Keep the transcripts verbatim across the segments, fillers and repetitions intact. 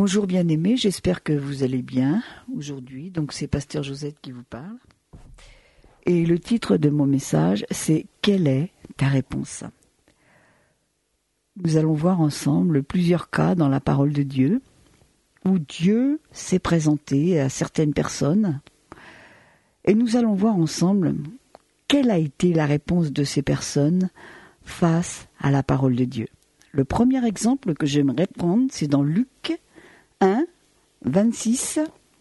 Bonjour bien-aimés, j'espère que vous allez bien aujourd'hui. Donc c'est Pasteur Josette qui vous parle. Et le titre de mon message, c'est « Quelle est ta réponse ?» Nous allons voir ensemble plusieurs cas dans la parole de Dieu où Dieu s'est présenté à certaines personnes et nous allons voir ensemble quelle a été la réponse de ces personnes face à la parole de Dieu. Le premier exemple que j'aimerais prendre, c'est dans Luc un, vingt-six,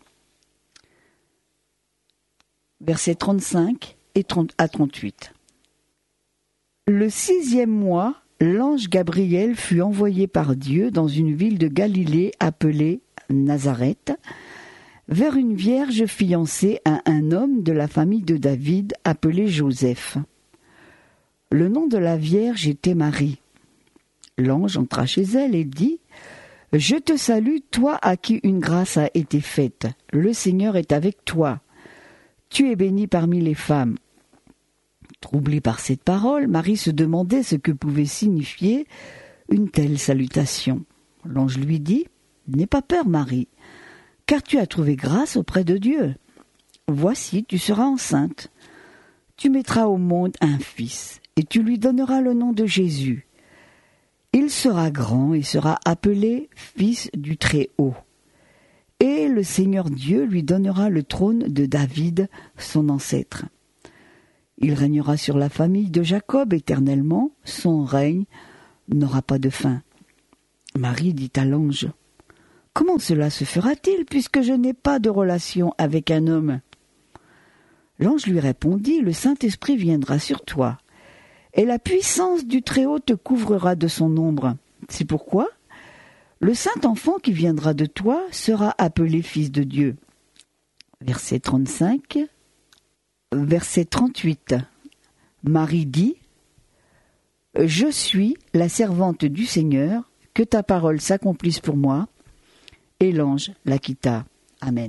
versets trente-cinq et trente à trente-huit. Le sixième mois, l'ange Gabriel fut envoyé par Dieu dans une ville de Galilée appelée Nazareth, vers une vierge fiancée à un homme de la famille de David appelé Joseph. Le nom de la vierge était Marie. L'ange entra chez elle et dit « Je te salue, toi à qui une grâce a été faite. Le Seigneur est avec toi. Tu es bénie parmi les femmes. » Troublée par cette parole, Marie se demandait ce que pouvait signifier une telle salutation. L'ange lui dit « N'aie pas peur, Marie, car tu as trouvé grâce auprès de Dieu. Voici, tu seras enceinte. Tu mettras au monde un fils, et tu lui donneras le nom de Jésus. Il sera grand et sera appelé Fils du Très-Haut. Et le Seigneur Dieu lui donnera le trône de David, son ancêtre. Il régnera sur la famille de Jacob éternellement, son règne n'aura pas de fin. » Marie dit à l'ange « Comment cela se fera-t-il puisque je n'ai pas de relation avec un homme ?» L'ange lui répondit « Le Saint-Esprit viendra sur toi. Et la puissance du Très-Haut te couvrira de son ombre. C'est pourquoi le Saint-Enfant qui viendra de toi sera appelé Fils de Dieu. » Verset trente-cinq, verset trente-huit. Marie dit « Je suis la servante du Seigneur, que ta parole s'accomplisse pour moi. » Et l'ange la quitta. Amen.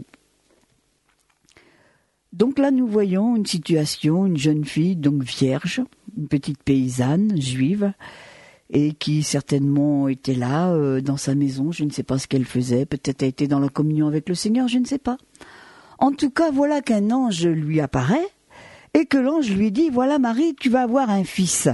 Donc là, nous voyons une situation, une jeune fille, donc vierge, une petite paysanne juive, et qui certainement était là, euh, dans sa maison, je ne sais pas ce qu'elle faisait, peut-être elle était dans la communion avec le Seigneur, je ne sais pas. En tout cas, voilà qu'un ange lui apparaît, et que l'ange lui dit, voilà Marie, tu vas avoir un fils.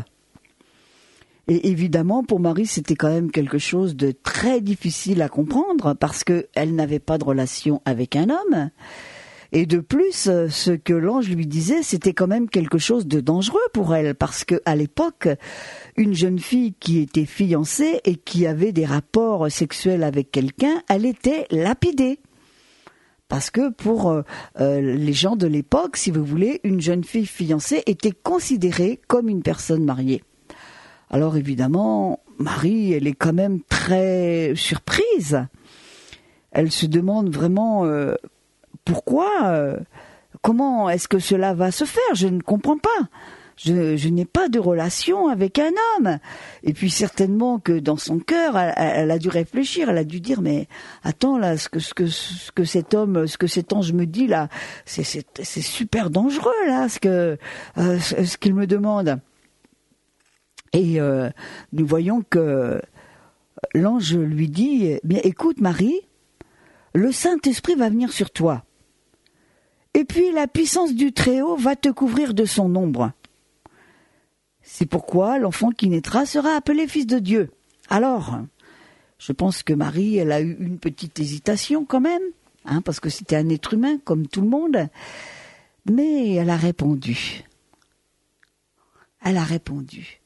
Et évidemment, pour Marie, c'était quand même quelque chose de très difficile à comprendre, parce qu'elle n'avait pas de relation avec un homme. Et de plus, ce que l'ange lui disait, c'était quand même quelque chose de dangereux pour elle, parce qu'à l'époque, une jeune fille qui était fiancée et qui avait des rapports sexuels avec quelqu'un, elle était lapidée. Parce que pour euh, les gens de l'époque, si vous voulez, une jeune fille fiancée était considérée comme une personne mariée. Alors évidemment, Marie, elle est quand même très surprise. Elle se demande vraiment... Euh, Pourquoi euh, Comment est-ce que cela va se faire? Je ne comprends pas. Je, je n'ai pas de relation avec un homme. Et puis certainement que dans son cœur, elle, elle a dû réfléchir. Elle a dû dire, mais attends là, ce que ce que ce que cet homme, ce que cet ange me dit là, c'est c'est, c'est super dangereux là, ce que euh, ce, ce qu'il me demande. Et euh, nous voyons que l'ange lui dit, bien écoute Marie, le Saint-Esprit va venir sur toi. Et puis la puissance du Très-Haut va te couvrir de son ombre. C'est pourquoi l'enfant qui naîtra sera appelé Fils de Dieu. Alors, je pense que Marie, elle a eu une petite hésitation quand même, hein, parce que c'était un être humain comme tout le monde, mais elle a répondu. Elle a répondu.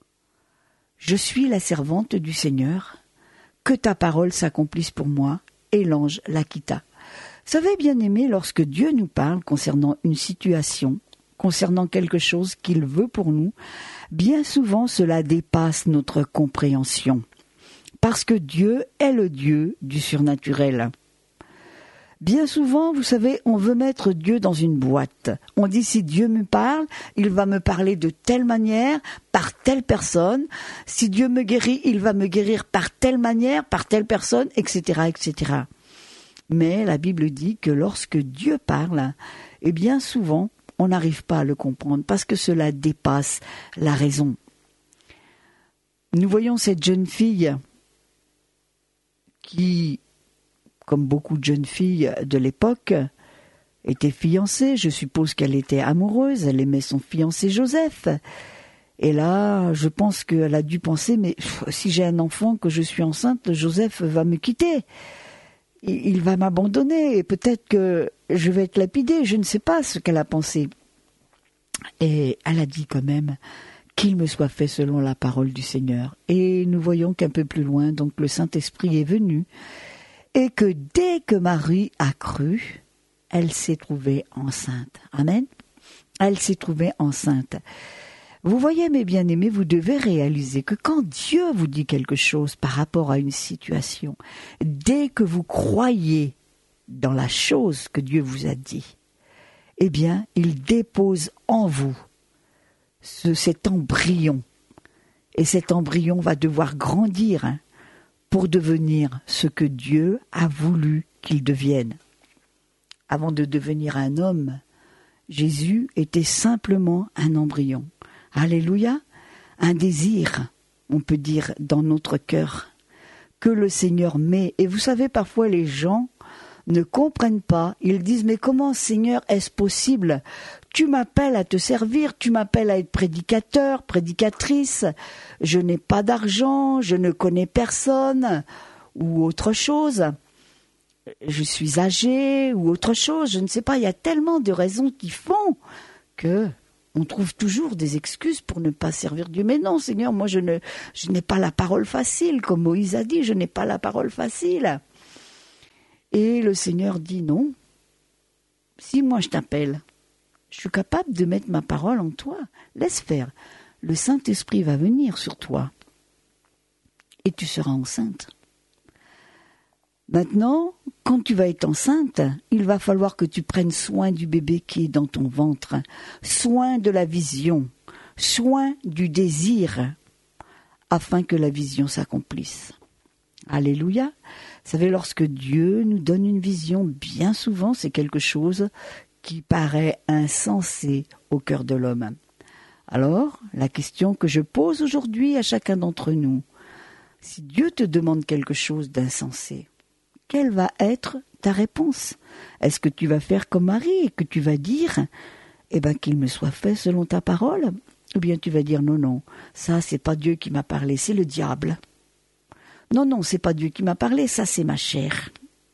Je suis la servante du Seigneur, que ta parole s'accomplisse pour moi. Et l'ange la quitta. Vous savez, bien-aimés, lorsque Dieu nous parle concernant une situation, concernant quelque chose qu'il veut pour nous, bien souvent cela dépasse notre compréhension. Parce que Dieu est le Dieu du surnaturel. Bien souvent, vous savez, on veut mettre Dieu dans une boîte. On dit si Dieu me parle, il va me parler de telle manière, par telle personne. Si Dieu me guérit, il va me guérir par telle manière, par telle personne, et cetera, et cetera. Mais la Bible dit que lorsque Dieu parle, eh bien souvent, on n'arrive pas à le comprendre parce que cela dépasse la raison. Nous voyons cette jeune fille qui comme beaucoup de jeunes filles de l'époque, était fiancée. Je suppose qu'elle était amoureuse, elle aimait son fiancé Joseph. Et là, je pense qu'elle a dû penser, mais pff, si j'ai un enfant, que je suis enceinte, Joseph va me quitter. Il va m'abandonner et peut-être que je vais être lapidée. Je ne sais pas ce qu'elle a pensé. Et elle a dit quand même qu'il me soit fait selon la parole du Seigneur. Et nous voyons qu'un peu plus loin, donc le Saint-Esprit est venu et que dès que Marie a cru, elle s'est trouvée enceinte. Amen. Elle s'est trouvée enceinte. Vous voyez, mes bien-aimés, vous devez réaliser que quand Dieu vous dit quelque chose par rapport à une situation, dès que vous croyez dans la chose que Dieu vous a dit, eh bien, il dépose en vous ce, cet embryon. Et cet embryon va devoir grandir hein, pour devenir ce que Dieu a voulu qu'il devienne. Avant de devenir un homme, Jésus était simplement un embryon. Alléluia, un désir, on peut dire, dans notre cœur, que le Seigneur met. Et vous savez, parfois les gens ne comprennent pas. Ils disent, mais comment, Seigneur, est-ce possible? Tu m'appelles à te servir, tu m'appelles à être prédicateur, prédicatrice. Je n'ai pas d'argent, je ne connais personne, ou autre chose. Je suis âgé, ou autre chose, je ne sais pas. Il y a tellement de raisons qui font que on trouve toujours des excuses pour ne pas servir Dieu. Mais non, Seigneur, moi je, ne, je n'ai pas la parole facile, comme Moïse a dit, je n'ai pas la parole facile. Et le Seigneur dit non. Si moi je t'appelle, je suis capable de mettre ma parole en toi. Laisse faire. Le Saint-Esprit va venir sur toi. Et tu seras enceinte. Maintenant, quand tu vas être enceinte, il va falloir que tu prennes soin du bébé qui est dans ton ventre, soin de la vision, soin du désir, afin que la vision s'accomplisse. Alléluia. Vous savez, lorsque Dieu nous donne une vision, bien souvent, c'est quelque chose qui paraît insensé au cœur de l'homme. Alors, la question que je pose aujourd'hui à chacun d'entre nous, si Dieu te demande quelque chose d'insensé, quelle va être ta réponse? Est-ce que tu vas faire comme Marie et que tu vas dire eh ben, qu'il me soit fait selon ta parole? Ou bien tu vas dire non, non, ça c'est pas Dieu qui m'a parlé, c'est le diable. Non, non, c'est pas Dieu qui m'a parlé, ça c'est ma chair.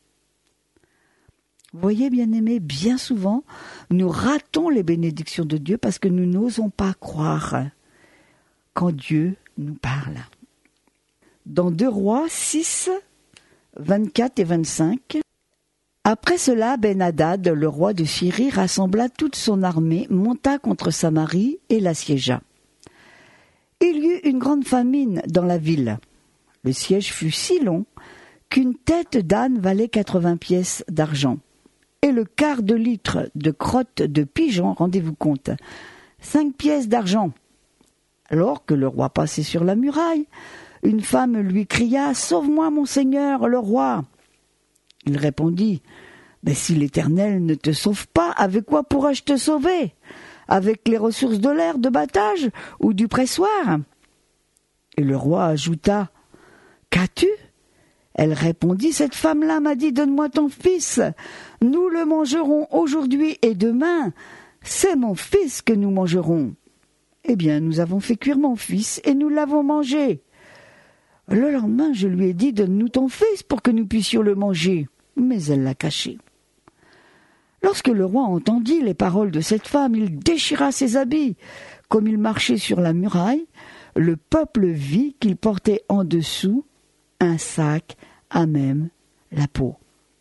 Vous voyez, bien-aimés, bien souvent, nous ratons les bénédictions de Dieu parce que nous n'osons pas croire quand Dieu nous parle. Dans deux Rois six, vingt-quatre et vingt-cinq. Après cela, Ben-Hadad, le roi de Syrie, rassembla toute son armée, monta contre Samarie et l'assiégea. Il y eut une grande famine dans la ville. Le siège fut si long qu'une tête d'âne valait quatre-vingts pièces d'argent. Et le quart de litre de crotte de pigeon, rendez-vous compte, cinq pièces d'argent. Alors que le roi passait sur la muraille, une femme lui cria « Sauve-moi, mon seigneur, le roi !» Il répondit « Mais si l'Éternel ne te sauve pas, avec quoi pourrais-je te sauver? Avec les ressources de l'air de battage ou du pressoir ?» Et le roi ajouta « Qu'as-tu » Elle répondit « Cette femme-là m'a dit « Donne-moi ton fils, nous le mangerons aujourd'hui et demain, c'est mon fils que nous mangerons. » Eh bien, nous avons fait cuire mon fils et nous l'avons mangé. Le lendemain, je lui ai dit, donne-nous ton fils pour que nous puissions le manger. Mais elle l'a caché. Lorsque le roi entendit les paroles de cette femme, il déchira ses habits. Comme il marchait sur la muraille, le peuple vit qu'il portait en dessous un sac à même la peau.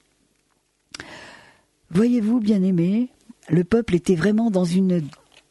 Voyez-vous, bien-aimés, le peuple était vraiment dans une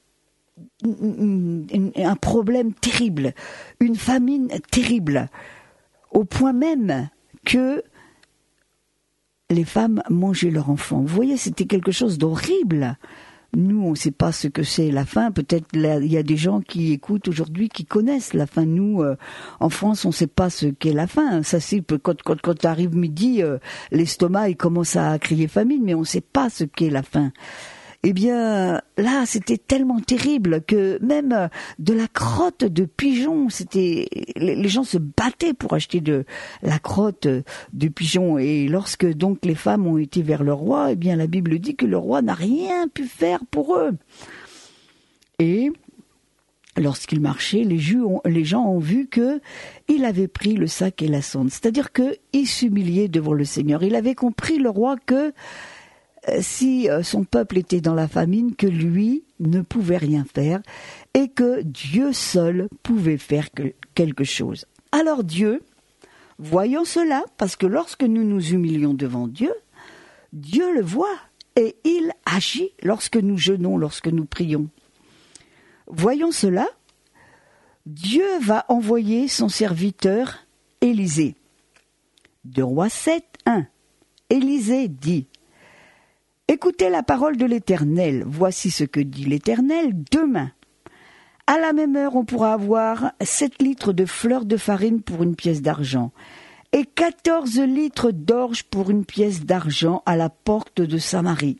un problème terrible, une famine terrible, au point même que les femmes mangeaient leurs enfants. Vous voyez, c'était quelque chose d'horrible. Nous, on ne sait pas ce que c'est la faim. Peut-être il y a des gens qui écoutent aujourd'hui qui connaissent la faim. Nous, euh, en France, on ne sait pas ce qu'est la faim. Ça, c'est quand, quand, quand arrive midi, euh, l'estomac il commence à crier famine, mais on ne sait pas ce qu'est la faim. Eh bien, là, c'était tellement terrible que même de la crotte de pigeon, c'était les gens se battaient pour acheter de la crotte de pigeon. Et lorsque donc les femmes ont été vers le roi, eh bien, la Bible dit que le roi n'a rien pu faire pour eux. Et lorsqu'il marchait, les, Juifs ont, les gens ont vu que il avait pris le sac et la sonde. C'est-à-dire qu'il s'humiliait devant le Seigneur. Il avait compris, le roi, que si son peuple était dans la famine, que lui ne pouvait rien faire et que Dieu seul pouvait faire quelque chose. Alors Dieu, voyant cela, parce que lorsque nous nous humilions devant Dieu, Dieu le voit et il agit lorsque nous jeûnons, lorsque nous prions. Voyons cela, Dieu va envoyer son serviteur Élisée. Deux Rois sept, un. Élisée dit: écoutez la parole de l'Éternel. Voici ce que dit l'Éternel. Demain, à la même heure, on pourra avoir sept litres de fleur de farine pour une pièce d'argent et quatorze litres d'orge pour une pièce d'argent à la porte de Samarie.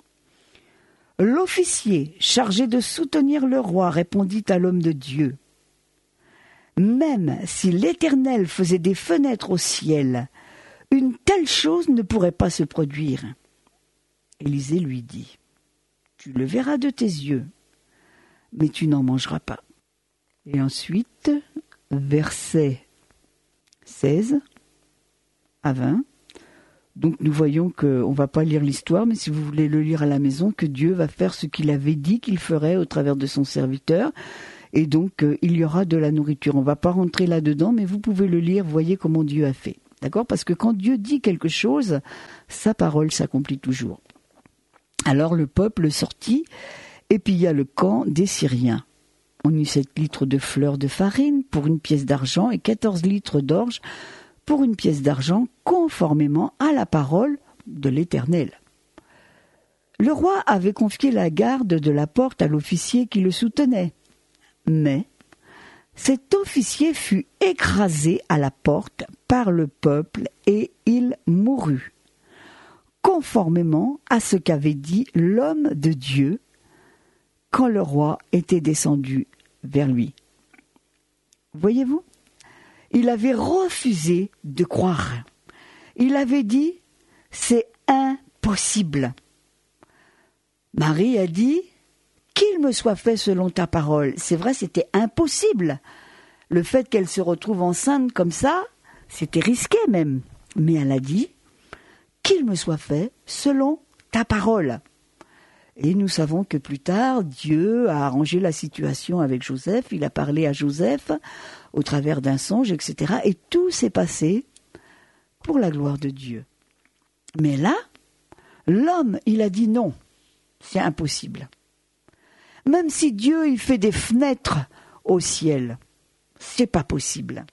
L'officier chargé de soutenir le roi répondit à l'homme de Dieu: même si l'Éternel faisait des fenêtres au ciel, une telle chose ne pourrait pas se produire. Élisée lui dit: tu le verras de tes yeux, mais tu n'en mangeras pas. Et ensuite, versets seize à vingt. Donc nous voyons qu'on ne va pas lire l'histoire, mais si vous voulez le lire à la maison, que Dieu va faire ce qu'il avait dit qu'il ferait au travers de son serviteur. Et donc euh, il y aura de la nourriture. On ne va pas rentrer là-dedans, mais vous pouvez le lire, voyez comment Dieu a fait. D'accord ? Parce que quand Dieu dit quelque chose, sa parole s'accomplit toujours. Alors le peuple sortit et pilla le camp des Syriens. On eut sept litres de fleurs de farine pour une pièce d'argent et quatorze litres d'orge pour une pièce d'argent, conformément à la parole de l'Éternel. Le roi avait confié la garde de la porte à l'officier qui le soutenait. Mais cet officier fut écrasé à la porte par le peuple et il mourut, conformément à ce qu'avait dit l'homme de Dieu quand le roi était descendu vers lui. Voyez-vous ? Il avait refusé de croire. Il avait dit: c'est impossible. Marie a dit: qu'il me soit fait selon ta parole. C'est vrai, c'était impossible. Le fait qu'elle se retrouve enceinte comme ça, c'était risqué même. Mais elle a dit: qu'il me soit fait selon ta parole. Et nous savons que plus tard, Dieu a arrangé la situation avec Joseph. Il a parlé à Joseph au travers d'un songe, et cetera. Et tout s'est passé pour la gloire de Dieu. Mais là, l'homme, il a dit non, c'est impossible. Même si Dieu, il fait des fenêtres au ciel, c'est pas possible.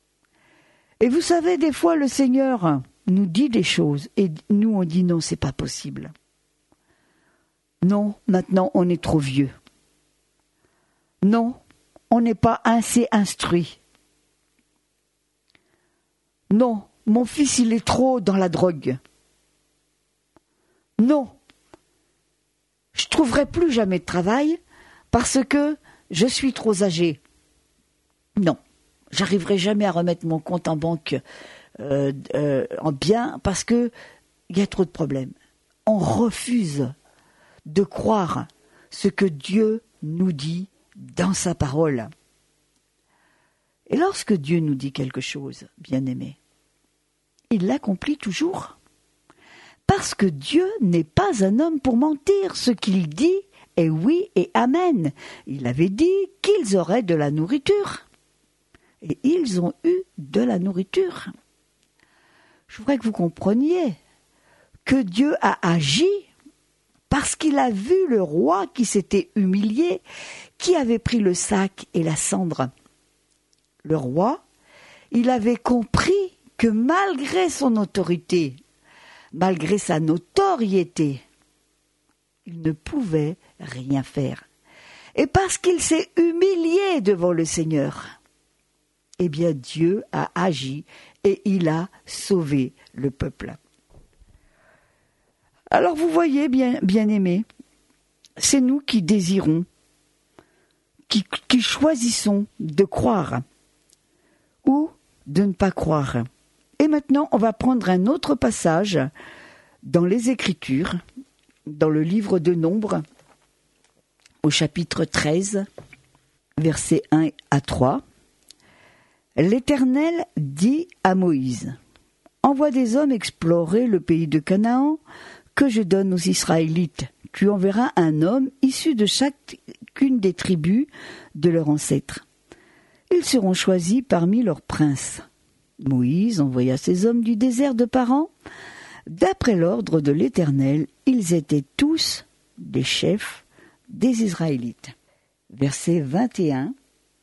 Et vous savez, des fois, le Seigneur nous dit des choses et nous, on dit non, c'est pas possible. Non, maintenant, on est trop vieux. Non, on n'est pas assez instruit. Non, mon fils, il est trop dans la drogue. Non, je ne trouverai plus jamais de travail parce que je suis trop âgé. Non, j'arriverai jamais à remettre mon compte en banque euh, euh, en bien parce qu'il y a trop de problèmes. On refuse de croire ce que Dieu nous dit dans sa parole. Et lorsque Dieu nous dit quelque chose, bien-aimé, il l'accomplit toujours. Parce que Dieu n'est pas un homme pour mentir. Ce qu'il dit est oui et amen. Il avait dit qu'ils auraient de la nourriture. Et ils ont eu de la nourriture. Je voudrais que vous compreniez que Dieu a agi parce qu'il a vu le roi qui s'était humilié, qui avait pris le sac et la cendre. Le roi, il avait compris que malgré son autorité, malgré sa notoriété, il ne pouvait rien faire. Et parce qu'il s'est humilié devant le Seigneur, eh bien Dieu a agi et il a sauvé le peuple. Alors vous voyez, bien, bien aimés, c'est nous qui désirons, qui, qui choisissons de croire ou de ne pas croire. Et maintenant, on va prendre un autre passage dans les Écritures, dans le livre de Nombres, au chapitre treize, versets un à trois. L'Éternel dit à Moïse, « Envoie des hommes explorer le pays de Canaan que je donne aux Israélites. Tu enverras un homme issu de chacune des tribus de leurs ancêtres. Ils seront choisis parmi leurs princes. » Moïse envoya ces hommes du désert de Paran. D'après l'ordre de l'Éternel, ils étaient tous des chefs des Israélites. Verset vingt et un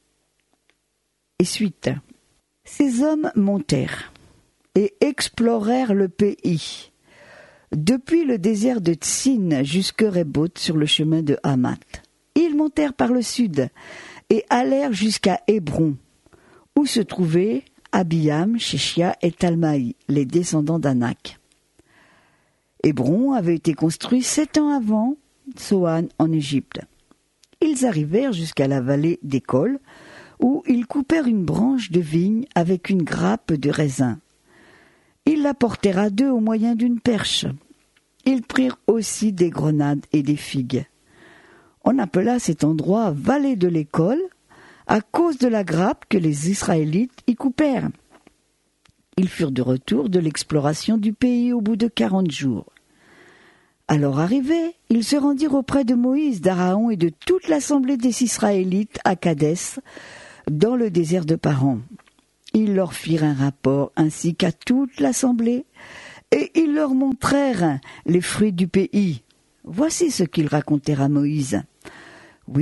et suite. Ces hommes montèrent et explorèrent le pays, depuis le désert de Tsin jusque Rehoboth sur le chemin de Hamath. Ils montèrent par le sud et allèrent jusqu'à Hébron, où se trouvaient Abiam, Sheshia et Talmaï, les descendants d'Anak. Hébron avait été construit sept ans avant Soan en Égypte. Ils arrivèrent jusqu'à la vallée d'École, où ils coupèrent une branche de vigne avec une grappe de raisin. Ils la portèrent à deux au moyen d'une perche. Ils prirent aussi des grenades et des figues. On appela cet endroit vallée de l'École à cause de la grappe que les Israélites y coupèrent. Ils furent de retour de l'exploration du pays au bout de quarante jours. Alors arrivés, ils se rendirent auprès de Moïse, d'Aaron et de toute l'assemblée des Israélites à Kadès, dans le désert de Paran. Ils leur firent un rapport ainsi qu'à toute l'assemblée, et ils leur montrèrent les fruits du pays. Voici ce qu'ils racontèrent à Moïse.